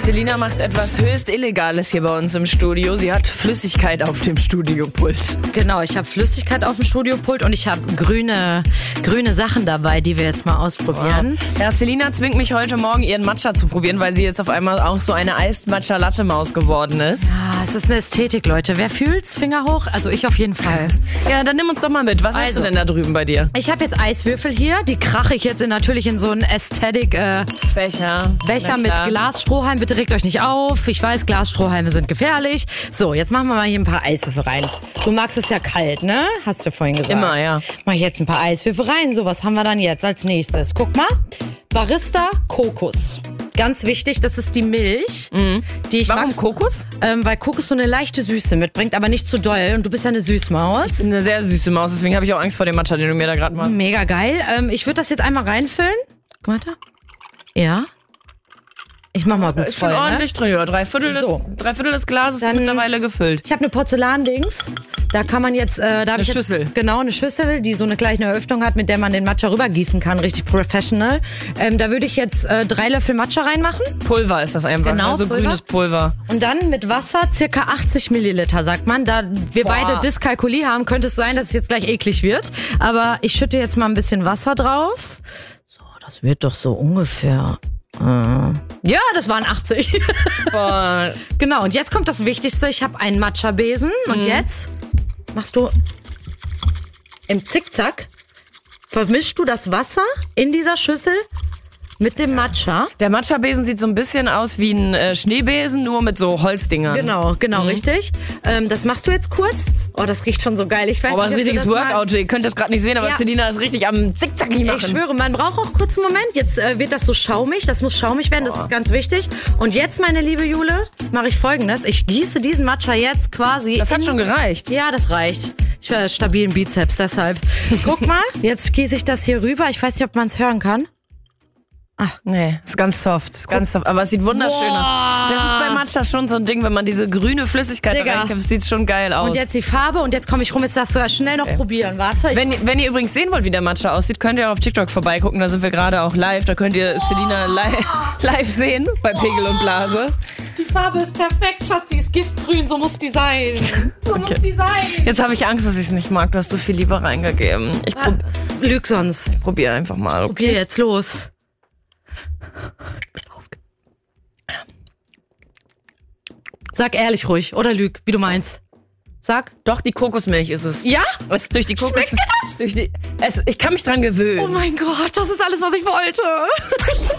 Selina macht etwas höchst Illegales hier bei uns im Studio. Sie hat Flüssigkeit auf dem Studiopult. Genau, ich habe Flüssigkeit auf dem Studiopult und ich habe grüne Sachen dabei, die wir jetzt mal ausprobieren. Wow. Ja, Selina zwingt mich heute Morgen, ihren Matcha zu probieren, weil sie jetzt auf einmal auch so eine Eis-Matcha-Latte-Maus geworden ist. Ja, es ist eine Ästhetik, Leute. Wer fühlt's? Finger hoch? Also ich auf jeden Fall. Ja, dann nimm uns doch mal mit. Was hast du denn da drüben bei dir? Ich habe jetzt Eiswürfel hier. Die krache ich jetzt natürlich in so einen Becher mit Glasstrohhalm. Bitte regt euch nicht auf. Ich weiß, Glasstrohhalme sind gefährlich. So, jetzt machen wir mal hier ein paar Eiswürfel rein. Du magst es ja kalt, ne? Hast du vorhin gesagt. Immer, ja. Mach ich jetzt ein paar Eiswürfel rein. So, was haben wir dann jetzt als nächstes? Guck mal. Barista Kokos. Ganz wichtig, das ist die Milch, die ich Warum Kokos? Weil Kokos so eine leichte Süße mitbringt, aber nicht zu doll. Und du bist ja eine Süßmaus. Ich bin eine sehr süße Maus, deswegen habe ich auch Angst vor dem Matcha, den du mir da gerade machst. Mega geil. Ich würde das jetzt einmal reinfüllen. Guck mal da. Ja. Ich mach mal gut ist voll, schon ordentlich drin, ja. Drei Viertel des Glases ist mittlerweile gefüllt. Ich habe eine Porzellandings. Da kann man jetzt... eine Schüssel. Genau, eine Schüssel, die so eine kleine Eröffnung hat, mit der man den Matcha rübergießen kann. Richtig professional. Da würde ich jetzt 3 Löffel Matcha reinmachen. Pulver ist das einfach. Genau, also grünes Pulver. Und dann mit Wasser circa 80 Milliliter, sagt man. Da wir beide Dyskalkulie haben, könnte es sein, dass es jetzt gleich eklig wird. Aber ich schütte jetzt mal ein bisschen Wasser drauf. So, das wird doch so ungefähr... Ja, das waren 80. Boah. Genau, und jetzt kommt das Wichtigste. Ich habe einen Matcha-Besen. Und jetzt machst du im Zickzack, vermischst du das Wasser in dieser Schüssel mit dem Matcha. Der Matcha-Besen sieht so ein bisschen aus wie ein Schneebesen, nur mit so Holzdingern. Genau, richtig. Das machst du jetzt kurz. Oh, das riecht schon so geil. Ich weiß aber nicht, ein richtiges Workout. Ihr könnt das gerade nicht sehen, aber Selina ist richtig am Zickzacki machen. Ich schwöre, man braucht auch kurz einen Moment. Jetzt wird das so schaumig. Das muss schaumig werden, das ist ganz wichtig. Und jetzt, meine liebe Jule, mache ich Folgendes. Ich gieße diesen Matcha jetzt quasi... Das hat schon gereicht. Ja, das reicht. Ich habe stabilen Bizeps, deshalb. Guck mal, jetzt gieße ich das hier rüber. Ich weiß nicht, ob man es hören kann. Ach, nee, ist ganz soft, aber es sieht wunderschön aus. Das ist bei Matcha schon so ein Ding, wenn man diese grüne Flüssigkeit reinkippt, sieht schon geil aus. Und jetzt die Farbe und jetzt komme ich rum, jetzt darfst du schnell noch probieren, warte. Wenn ihr übrigens sehen wollt, wie der Matcha aussieht, könnt ihr auf TikTok vorbeigucken, da sind wir gerade auch live, da könnt ihr Selina live sehen, bei Pegel und Blase. Die Farbe ist perfekt, Schatzi, ist giftgrün, so muss die sein. Muss die sein. Jetzt habe ich Angst, dass ich es nicht mag, du hast so viel Liebe reingegeben. Lüg sonst. Ich probiere einfach mal. Okay? Probier jetzt, los. Sag ehrlich ruhig oder lüg, wie du meinst. Sag. Doch, die Kokosmilch ist es. Ja? Was durch die Kokosmilch. Schmeckt das? Ich kann mich dran gewöhnen. Oh mein Gott, das ist alles, was ich wollte.